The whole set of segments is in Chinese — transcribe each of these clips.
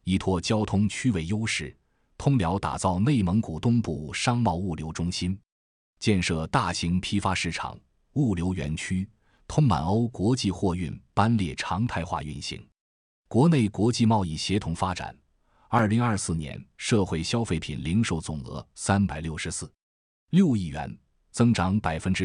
依托交通区位优势，通辽打造内蒙古东部商贸物流中心，建设大型批发市场、物流园区，通满欧国际货运班列常态化运行，国内国际贸易协同发展。2024年社会消费品零售总额364.6亿元，增长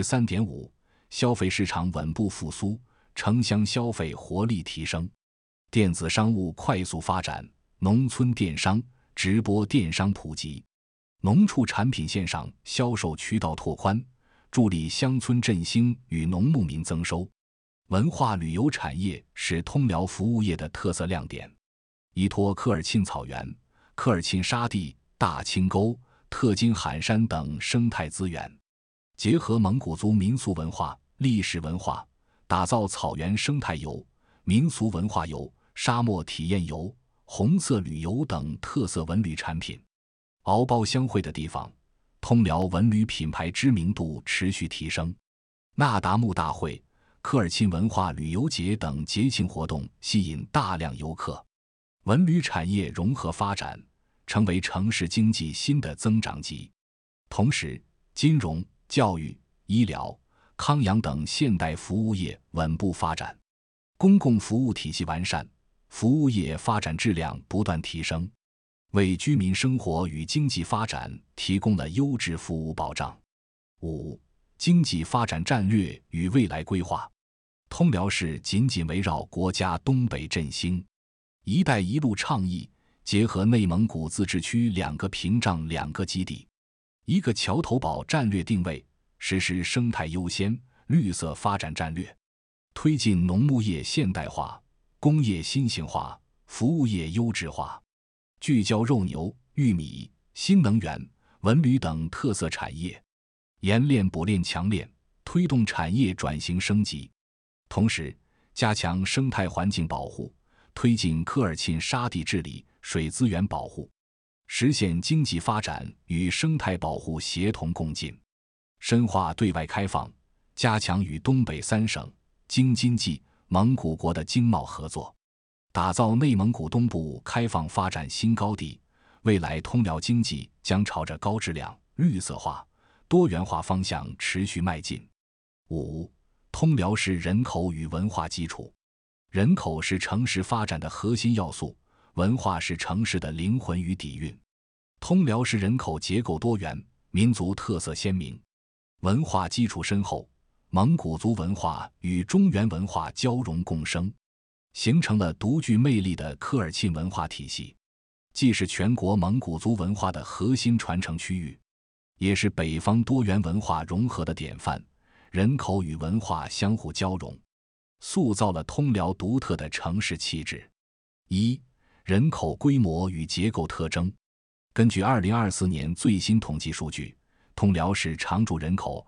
3.5%， 消费市场稳步复苏，城乡消费活力提升，电子商务快速发展，农村电商、直播电商普及，农畜产品线上销售渠道拓宽，助力乡村振兴与农牧民增收。文化旅游产业是通辽服务业的特色亮点，依托科尔沁草原、科尔沁沙地、大清沟、特金罕山等生态资源，结合蒙古族民俗文化、历史文化，打造草原生态游、民俗文化游、沙漠体验游、红色旅游等特色文旅产品。敖包相会的地方，通辽文旅品牌知名度持续提升。那达慕大会、科尔沁文化旅游节等节庆活动吸引大量游客，文旅产业融合发展，成为城市经济新的增长极。同时，金融、教育、医疗、康养等现代服务业稳步发展，公共服务体系完善，服务业发展质量不断提升，为居民生活与经济发展提供了优质服务保障。5、经济发展战略与未来规划。通辽市紧紧围绕国家东北振兴、一带一路倡议，结合内蒙古自治区2个屏障2个基地、1个桥头堡战略定位，实施生态优先、绿色发展战略，推进农牧业现代化、工业新型化、服务业优质化，聚焦肉牛、玉米、新能源、文旅等特色产业，冶炼补炼强炼，推动产业转型升级。同时，加强生态环境保护，推进科尔沁沙地治理、水资源保护，实现经济发展与生态保护协同共进，深化对外开放，加强与东北3省、京津冀、蒙古国的经贸合作，打造内蒙古东部开放发展新高地。未来通辽经济将朝着高质量、绿色化、多元化方向持续迈进。5、通辽市人口与文化基础。人口是城市发展的核心要素，文化是城市的灵魂与底蕴。通辽市人口结构多元，民族特色鲜明，文化基础深厚，蒙古族文化与中原文化交融共生，形成了独具魅力的科尔沁文化体系，既是全国蒙古族文化的核心传承区域，也是北方多元文化融合的典范。人口与文化相互交融，塑造了通辽独特的城市气质。1、人口规模与结构特征。根据2024年最新统计数据，通辽市常住人口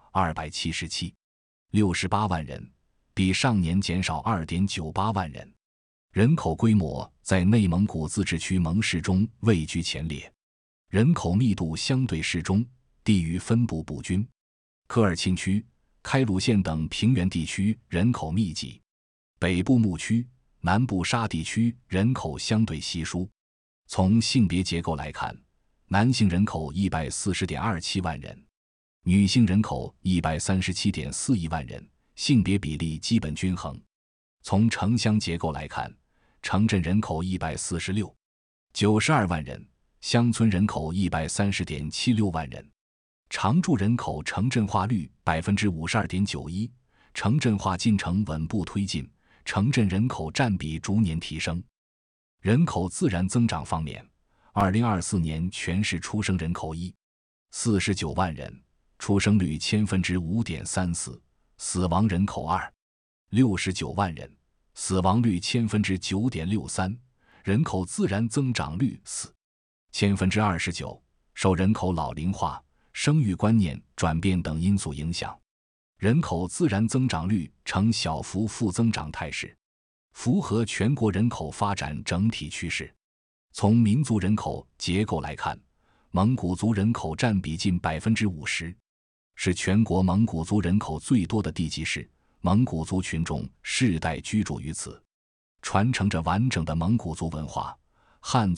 277.68万人，比上年减少2.98万人。人口规模在内蒙古自治区蒙市中位居前列，人口密度相对适中，地域分布不均。科尔沁区、开鲁县等平原地区人口密集，北部牧区、南部沙地区人口相对稀疏。从性别结构来看，男性人口140.27万人，女性人口137.41万人，性别比例基本均衡。从城乡结构来看，城镇人口146.92万人，乡村人口130.76万人。常住人口城镇化率 52.91%， 城镇化进程稳步推进，城镇人口占比逐年提升。人口自然增长方面，2024年全市出生人口149万人，出生率5.34%，死亡人口269万人，死亡率9.63%，人口自然增长率4.29%，受人口老龄化、生育观念转变等因素影响，人口自然增长率呈小幅负增长态势，符合全国人口发展整体趋势。从民族人口结构来看，蒙古族人口占比近 50%， 是全国蒙古族人口最多的地级市，蒙古族群众世代居住于此，传承着完整的蒙古族文化、汉族